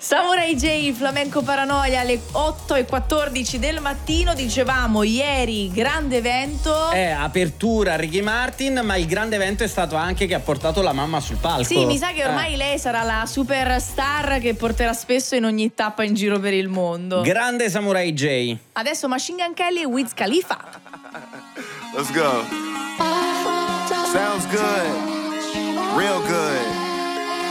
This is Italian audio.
Samurai J, Flamenco Paranoia alle 8:14 del mattino. Dicevamo ieri grande evento. Apertura Ricky Martin, ma il grande evento è stato anche che ha portato la mamma sul palco. Sì, mi sa che ormai lei sarà la superstar che porterà spesso in ogni tappa in giro per il mondo. Grande Samurai J. Adesso Machine Gun Kelly e Wiz Khalifa. Let's go. Sounds good. Real good.